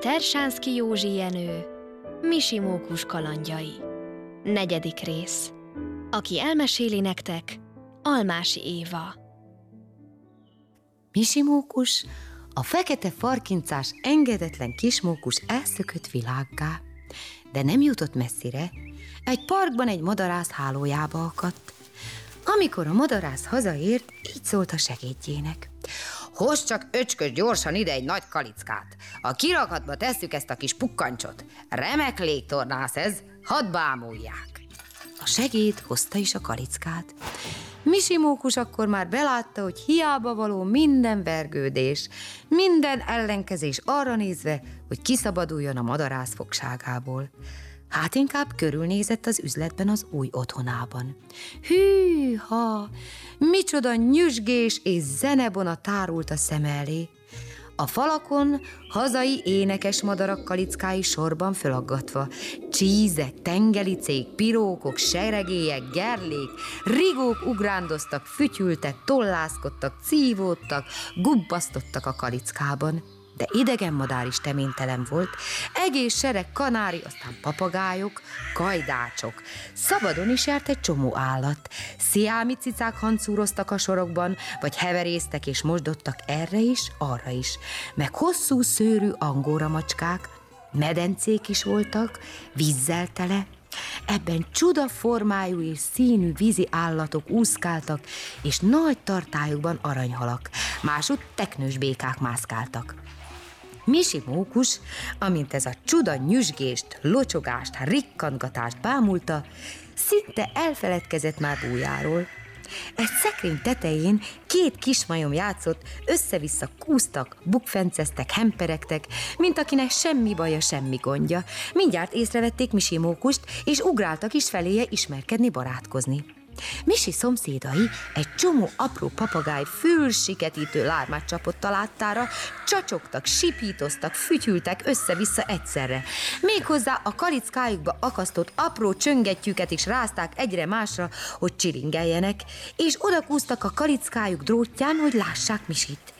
Tersánszky Józsi Jenő, Misi Mókus kalandjai. 4. rész. Aki elmeséli nektek, Almási Éva. Misi Mókus, a fekete farkincás, engedetlen kismókus elszökött világgá, de nem jutott messzire. Egy parkban egy madarász hálójába akadt. Amikor a madarász hazaért, így szólt a segédjének: Hozd csak, öcskös, gyorsan ide egy nagy kalickát. A kirakatba tesszük ezt a kis pukkancsot. Remek légtornász ez, hadd bámulják. A segéd hozta is a kalickát. Misi Mókus akkor már belátta, hogy hiába való minden vergődés, minden ellenkezés arra nézve, hogy kiszabaduljon a madarász fogságából. Hát inkább körülnézett az üzletben az új otthonában. Hűha! Micsoda nyüzsgés és zenebona tárult a szem elé. A falakon hazai énekes madarak kalickái sorban fölaggatva. Csízek, tengelicék, pirókok, seregélyek, gerlék, rigók ugrándoztak, fütyültek, tollászkodtak, cívódtak, gubbasztottak a kalickában. De idegen madár is teménytelen volt, egész sereg kanári, aztán papagájok, kajdácsok. Szabadon is járt egy csomó állat. Sziámi cicák hancúroztak a sorokban, vagy heverésztek és mosdottak erre is, arra is. Meg hosszú szőrű angóra macskák, medencék is voltak, vízzel tele. Ebben csudaformájú és színű vízi állatok úszkáltak, és nagy tartályokban aranyhalak, másút teknős békák mászkáltak. Misi Mókus, amint ez a csuda nyüzsgést, locsogást, rikkantgatást bámulta, szinte elfeledkezett már bújáról. Egy szekrény tetején 2 kismajom játszott, össze-vissza kúztak, bukfenceztek, hemperegtek, mint akinek semmi baja, semmi gondja. Mindjárt észrevették Misi Mókust, és ugráltak is feléje ismerkedni, barátkozni. Misi szomszédai egy csomó apró papagáj fülsiketítő lármát csapott a láttára, csacsogtak, sipítoztak, fütyültek össze-vissza egyszerre. Méghozzá a kalickájukba akasztott apró csöngettyűket is rázták egyre másra, hogy csilingeljenek, és odakúztak a kalickájuk drótján, hogy lássák Misit.